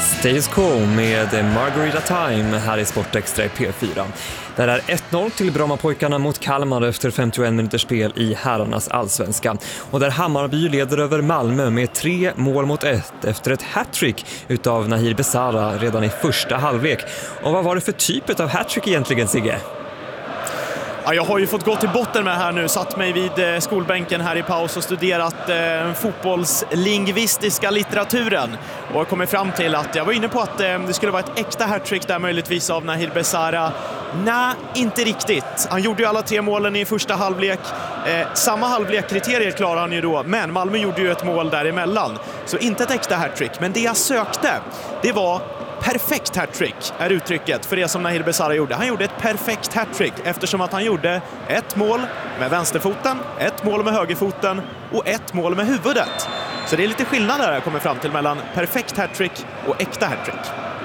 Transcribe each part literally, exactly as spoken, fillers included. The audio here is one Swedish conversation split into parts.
Stays Cool med Margarita Time här i Sportextra i P fyra. Där är ett noll till Brommapojkarna mot Kalmar efter femtioen minuters spel i herrarnas allsvenska. Och där Hammarby leder över Malmö med tre mål mot ett efter ett hattrick utav Nahir Besara redan i första halvlek. Och vad var det för typ av hattrick egentligen, Sigge? Ja, jag har ju fått gå till botten med här nu, satt mig vid skolbänken här i paus och studerat den eh, fotbollslingvistiska litteraturen och kommit fram till att jag var inne på att eh, det skulle vara ett äkta hattrick där möjligtvis av Nahir Besara. Nej, inte riktigt. Han gjorde ju alla tre målen i första halvlek. Eh, samma halvlekkriterier klarar han ju då, men Malmö gjorde ju ett mål däremellan. Så inte ett äkta hattrick, men det jag sökte, det var perfekt hattrick är uttrycket för det som Nahir Besara gjorde. Han gjorde ett perfekt hattrick eftersom att han gjorde ett mål med vänsterfoten, ett mål med högerfoten och ett mål med huvudet. Så det är lite skillnad där jag kommer fram till mellan perfekt hattrick och äkta hattrick.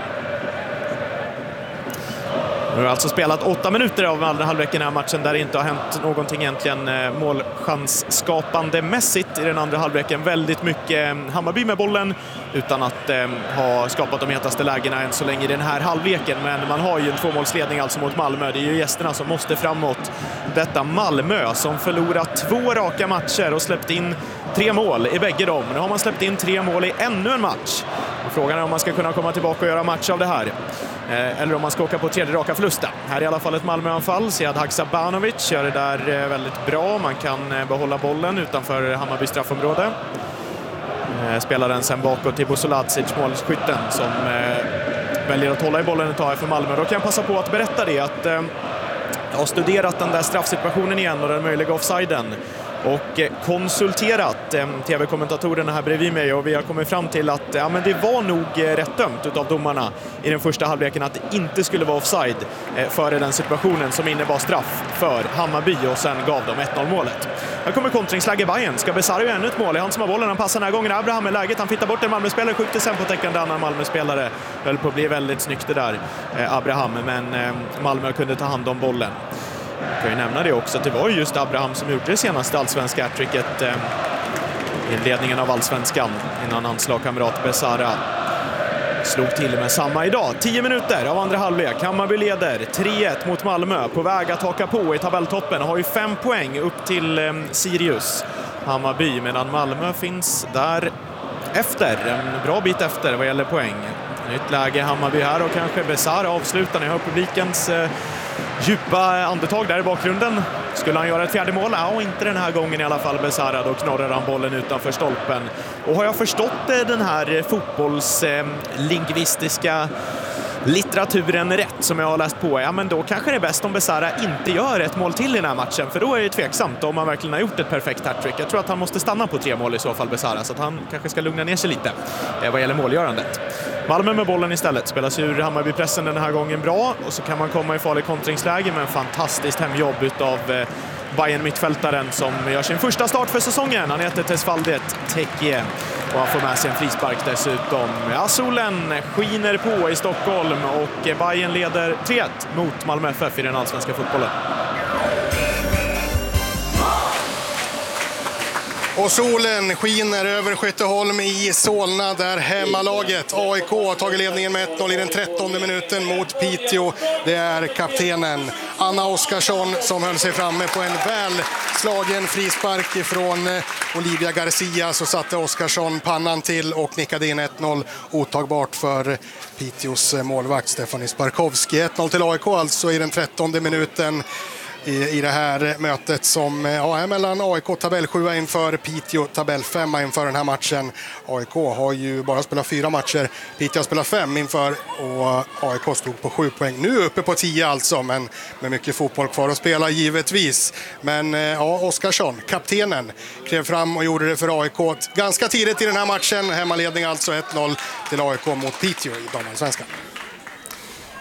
Nu har alltså spelat åtta minuter av andra halvleken i här matchen där det inte har hänt någonting egentligen målchansskapande mässigt i den andra halvleken. Väldigt mycket Hammarby med bollen utan att eh, ha skapat de hetaste lägena än så länge i den här halvleken. Men man har ju en tvåmålsledning alltså mot Malmö. Det är ju gästerna som måste framåt. Detta Malmö som förlorat två raka matcher och släppt in tre mål i bägge dem. Nu har man släppt in tre mål i ännu en match. Och frågan är om man ska kunna komma tillbaka och göra match av det här. Eh, eller om man ska åka på tredje raka förlusten. Här är i alla fall ett Malmöanfall. Sead Haksabanovic gör det där eh, väldigt bra. Man kan eh, behålla bollen utanför Hammarby straffområde. Eh, spelar den sen bakåt till Busolacic, målskytten, som eh, väljer att hålla i bollen ett tag för Malmö. Då kan jag passa på att berätta det att eh, jag har studerat den där straffsituationen igen och den möjliga offsiden. Och konsulterat eh, tv-kommentatorerna här bredvid mig och vi har kommit fram till att ja, men det var nog eh, rätt dömt utav domarna i den första halvleken att det inte skulle vara offside eh, före den situationen som innebar straff för Hammarby och sen gav de ett noll-målet. Här kommer kontringsläge Bayern. Ska Besara ju ännu ett mål? Det är han som har bollen. Han passar den här gången. Abraham är läget. Han fittar bort en Malmö-spelare. Skjuter sen på täckande annan Malmö-spelare. Höll på att bli väldigt snyggt det där, eh, Abraham. Men eh, Malmö kunde ta hand om bollen. Jag kan ju nämna det också att det var just Abraham som gjorde det senaste allsvenska hattricket eh, i inledningen av allsvenskan innan hans lagkamrat Besara slog till med samma idag. Tio minuter av andra halvlek. Hammarby leder tre ett mot Malmö, på väg att haka på i tabelltoppen och har ju fem poäng upp till eh, Sirius Hammarby, medan Malmö finns där efter, en bra bit efter vad gäller poäng. Nytt läge Hammarby här och kanske Besara avslutar. Ni hör publikens eh, djupa andetag där i bakgrunden. Skulle han göra ett fjärde mål? Ja, inte den här gången i alla fall Besara. Då knorrar han bollen utanför stolpen. Och har jag förstått den här fotbollslingvistiska litteraturen rätt som jag har läst på, ja men då kanske det är bäst om Besara inte gör ett mål till i den här matchen, för då är det tveksamt om han verkligen har gjort ett perfekt hattrick. Jag tror att han måste stanna på tre mål i så fall, Besara, så att han kanske ska lugna ner sig lite eh, vad gäller målgörandet. Malmö med bollen istället, spelas ur Hammarby-pressen den här gången bra, och så kan man komma i farlig kontringsläge med en fantastiskt hemjobb utav eh, Bayern-mittfältaren som gör sin första start för säsongen. Han heter Tesfaldet Tekje och han får med sig en frispark dessutom. Ja, solen skiner på i Stockholm och Bayern leder tre ett mot Malmö F F i den allsvenska fotbollen. Och solen skiner över Skytteholm i Solna där hemmalaget A I K har tagit ledningen med ett noll i den trettonde minuten mot Piteå. Det är kaptenen Anna Oskarsson som höll sig framme på en väl slagen frispark från Olivia Garcia. Så satte Oskarsson pannan till och nickade in ett noll, otagbart för Piteås målvakt Stefanie Sparkowski. ett noll till A I K alltså i den trettonde minuten i det här mötet som ja, är mellan A I K tabellsjua inför Piteå tabellfemma inför den här matchen. A I K har ju bara spelat fyra matcher, Piteå har spelat fem inför och A I K stod på sju poäng. Nu uppe på tio alltså, men med mycket fotboll kvar att spela givetvis. Men ja, Oskarsson, kaptenen, klev fram och gjorde det för A I K ganska tidigt i den här matchen. Hemmaledning alltså ett noll till A I K mot Piteå i damallsvenskan.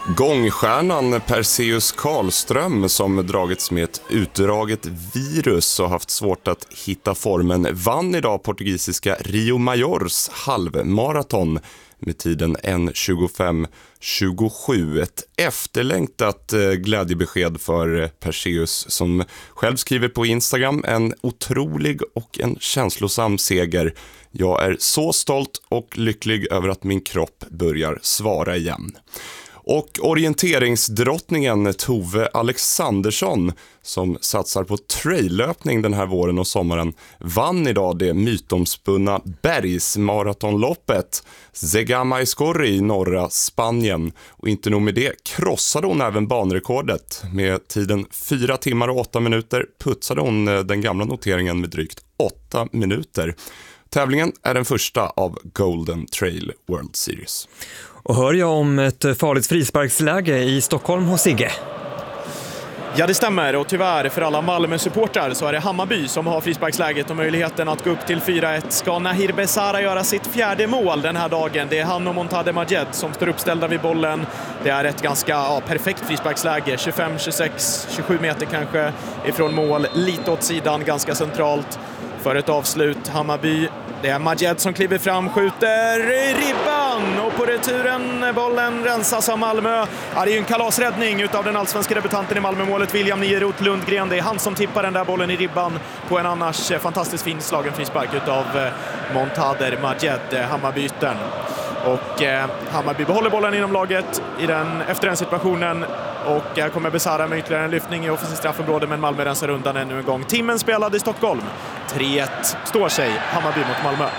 Gångstjärnan Perseus Karlström, som dragits med ett utdraget virus och haft svårt att hitta formen, vann idag portugisiska Rio Maiores halvmaraton med tiden en tjugofem tjugosju. Ett efterlängtat glädjebesked för Perseus, som själv skriver på Instagram: en otrolig och en känslosam seger. Jag är så stolt och lycklig över att min kropp börjar svara igen. Och orienteringsdrottningen Tove Alexandersson, som satsar på traillöpning den här våren och sommaren, vann idag det mytomspunna bergsmaratonloppet Zegama Escorri i norra Spanien. Och inte nog med det, krossade hon även banrekordet. Med tiden fyra timmar och åtta minuter putsade hon den gamla noteringen med drygt åtta minuter. Tävlingen är den första av Golden Trail World Series. Och hör jag om ett farligt frisparksläge i Stockholm hos Sigge? Ja, det stämmer, och tyvärr för alla Malmö-supportrar så är det Hammarby som har frisparksläget och möjligheten att gå upp till fyra ett. Ska Nahir Besara göra sitt fjärde mål den här dagen? Det är han och Montade Majed som står uppställda vid bollen. Det är ett ganska ja, perfekt frisparksläge, tjugofem, tjugosex, tjugosju meter kanske ifrån mål, lite åt sidan, ganska centralt för ett avslut. Hammarby, det är Majed som kliver fram, skjuter i ribban, och på returen bollen rensas av Malmö. Ja, det är ju en kalasräddning utav den allsvenska debutanten i Malmö-målet, William Nierot Lundgren. Det är han som tippar den där bollen i ribban på en annars fantastiskt fin slagen frispark utav Montader Majed, Hammarbyten. Och eh, Hammarby behåller bollen inom laget i den, efter den situationen. Och här kommer Besara med ytterligare en lyftning i offensivt straffområde, men Malmö rensar undan ännu en gång. Timmen spelad i Stockholm. tre ett står sig Hammarby mot Malmö.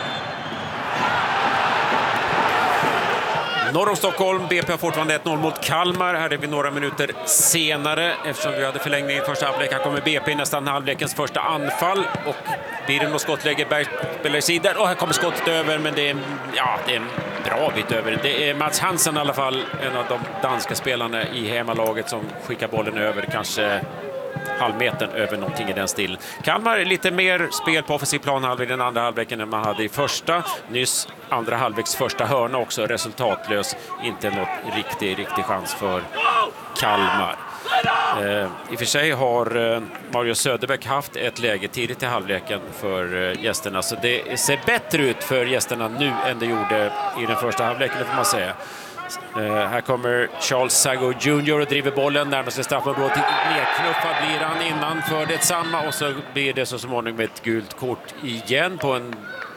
Norr om Stockholm, B P har fortfarande ett noll mot Kalmar. Här är vi några minuter senare eftersom vi hade förlängning i första halvlek. Här kommer B P nästan halvlekens första anfall och blir det något skottläge. Berg spelar i sidan och här kommer skottet över, men det är, ja, det är en bra bit över. Det är Mats Hansen i alla fall, en av de danska spelarna i hemmalaget, som skickar bollen över kanske halvmetern över någonting i den stilen. Kalmar är lite mer spel på offensiv plan i den andra halvleken än man hade i första. Nyss andra halvleks första hörna också resultatlös. Inte något riktig, riktig chans för Kalmar. Eh, I och för sig har eh, Mario Söderbäck haft ett läge tidigt i halvleken för eh, gästerna. Så det ser bättre ut för gästerna nu än det gjorde i den första halvleken, får man säga. Uh, här kommer Charles Sago junior och driver bollen närmast sig straffområdet. Nedknuffad blir han innan för detsamma, och så blir det så småningom med ett gult kort igen på en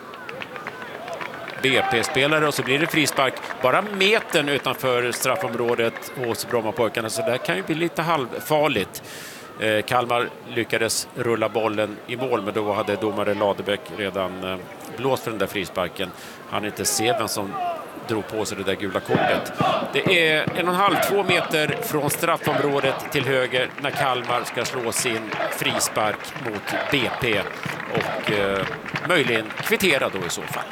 B P-spelare, och så blir det frispark bara metern utanför straffområdet hos Brommapojkarna, så det kan ju bli lite halvfarligt. Uh, Kalmar lyckades rulla bollen i mål, men då hade domare Ladebäck redan uh, blåst för den där frisparken. Han inte se vem som drog på sig det där gula kortet. Det är en och en halv, två meter från straffområdet till höger när Kalmar ska slå sin frispark mot B P och eh, möjligen kvittera då i så fall.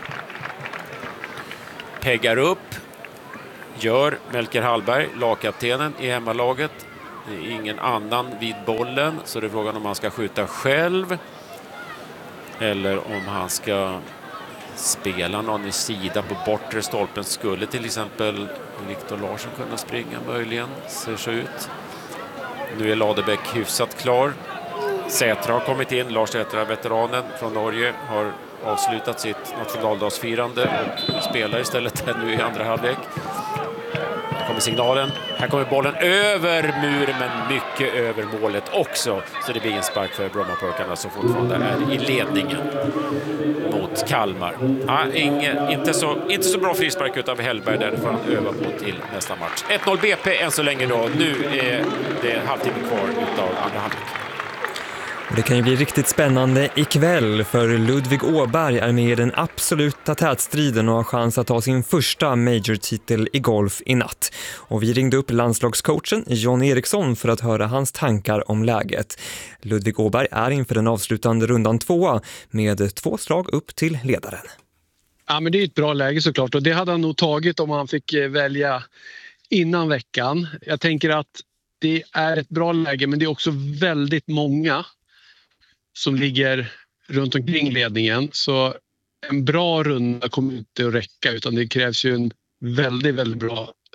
Peggar upp, gör Melker Hallberg, lagkaptenen i hemmalaget. Det är ingen annan vid bollen, så det är frågan om han ska skjuta själv eller om han ska spela någon i sidan på bortre stolpen. Skulle till exempel Viktor Larsson kunna springa möjligen, ser så ut. Nu är Ladebäck hyfsat klar. Sätra har kommit in. Lars Sätra, veteranen från Norge, har avslutat sitt nationaldagsfirande och spelar istället nu i andra halvlek. Här kommer signalen. Här kommer bollen över muren, men mycket över målet också. Så det blir en spark för Brommapojkarna som fortfarande är i ledningen mot Kalmar. Ja, inge, inte, så, inte så bra frispark utav Hellberg, där får han öva på till nästa match. ett noll B P än så länge då. Nu är det en halvtimme kvar utav andra halvlek. Det kan ju bli riktigt spännande ikväll, för Ludvig Åberg är med i den absoluta tätstriden och har chans att ta sin första major-titel i golf i natt. Och vi ringde upp landslagscoachen John Eriksson för att höra hans tankar om läget. Ludvig Åberg är inför den avslutande rundan tvåa med två slag upp till ledaren. Ja, men det är ett bra läge såklart, och det hade han nog tagit om han fick välja innan veckan. Jag tänker att det är ett bra läge, men det är också väldigt många som ligger runt omkring ledningen, så en bra runda kommer inte att räcka, utan det krävs ju en väldigt, väldigt bra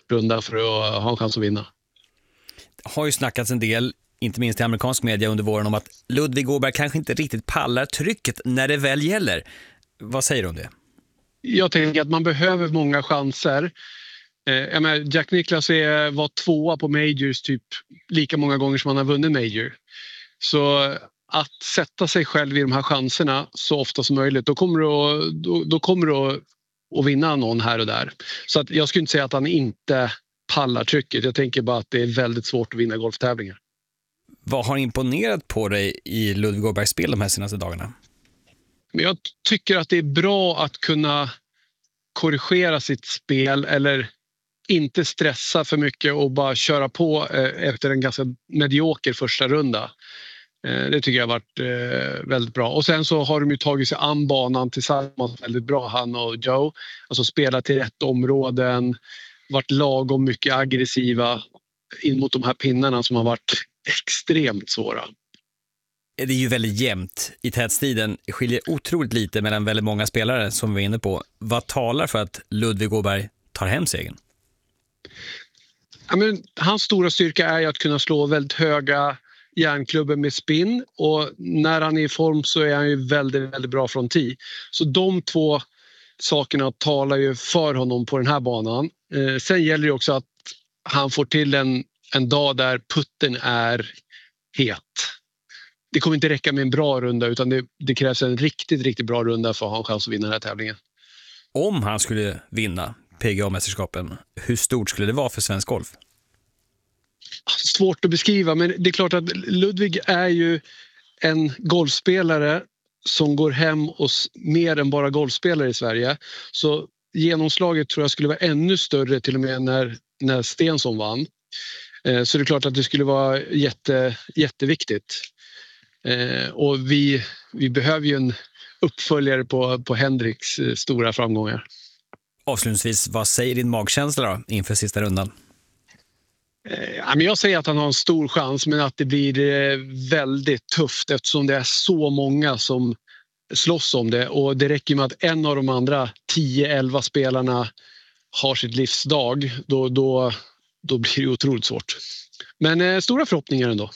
runda för att ha en chans att vinna. Det har ju snackats en del, inte minst i amerikansk media under våren, om att Ludvig Åberg kanske inte riktigt pallar trycket när det väl gäller. Vad säger du om det? Jag tänker att man behöver många chanser. Eh, jag menar, Jack Nicklaus är, var tvåa på Majors typ lika många gånger som han har vunnit Major. Så att sätta sig själv i de här chanserna så ofta som möjligt, då kommer du att, då, då kommer du att, att vinna någon här och där. Så att jag skulle inte säga att han inte pallar trycket. Jag tänker bara att det är väldigt svårt att vinna golftävlingar. Vad har imponerat på dig i Ludvig Åbergs spel de här senaste dagarna? Men jag tycker att det är bra att kunna korrigera sitt spel eller inte stressa för mycket och bara köra på efter en ganska medioker första runda. Det tycker jag har varit väldigt bra. Och sen så har de ju tagit sig an banan tillsammans väldigt bra, han och Joe. Alltså spelat till rätt områden, varit lagom mycket aggressiva in mot de här pinnarna som har varit extremt svåra. Det är ju väldigt jämnt i tätstriden. Det skiljer otroligt lite mellan väldigt många spelare som vi var inne på. Vad talar för att Ludvig Åberg tar hem segern? Ja, men hans stora styrka är ju att kunna slå väldigt höga järnklubben med spin, och när han är i form så är han ju väldigt, väldigt bra från tee. Så de två sakerna talar ju för honom på den här banan. Eh, sen gäller det också att han får till en, en dag där putten är het. Det kommer inte räcka med en bra runda, utan det, det krävs en riktigt, riktigt bra runda för att ha en chans att vinna den här tävlingen. Om han skulle vinna P G A-mästerskapen, hur stort skulle det vara för svensk golf? Svårt att beskriva, men det är klart att Ludvig är ju en golfspelare som går hem och mer än bara golfspelare i Sverige. Så genomslaget tror jag skulle vara ännu större till och med när, när Stensson vann. Så det är klart att det skulle vara jätte, jätteviktigt. Och vi, vi behöver ju en uppföljare på, på Hendricks stora framgångar. Avslutningsvis, vad säger din magkänsla då inför sista rundan? Jag säger att han har en stor chans, men att det blir väldigt tufft eftersom det är så många som slåss om det. Och det räcker med att en av de andra tio elva spelarna har sitt livsdag. Då, då, då blir det otroligt svårt. Men eh, stora förhoppningar ändå.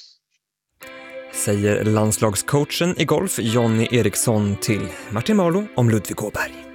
Säger landslagscoachen i golf Jonny Eriksson till Martin Marlow om Ludvig Åberg.